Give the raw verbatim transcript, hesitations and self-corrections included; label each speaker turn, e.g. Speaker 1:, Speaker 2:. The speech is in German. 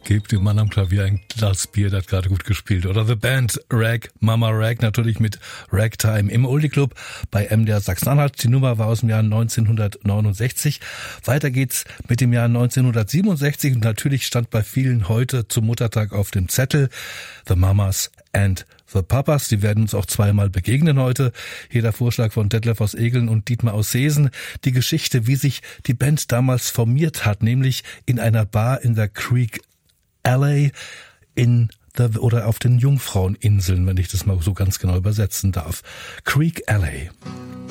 Speaker 1: Gebt dem Mann am Klavier ein Glas Bier, der hat gerade gut gespielt. Oder The Band, Rag, Mama Rag, natürlich mit Ragtime im Oldie Club bei M D R Sachsen-Anhalt. Die Nummer war aus dem Jahr neunzehnhundertneunundsechzig. Weiter geht's mit dem Jahr neunzehnhundertsiebenundsechzig und natürlich stand bei vielen heute zum Muttertag auf dem Zettel The Mamas and The Papas. Die werden uns auch zweimal begegnen heute. Hier der Vorschlag von Detlef aus Egeln und Dietmar aus Seesen. Die Geschichte, wie sich die Band damals formiert hat, nämlich in einer Bar in der Creek Alley in der, oder auf den Jungfraueninseln, wenn ich das mal so ganz genau übersetzen darf. Creek Alley.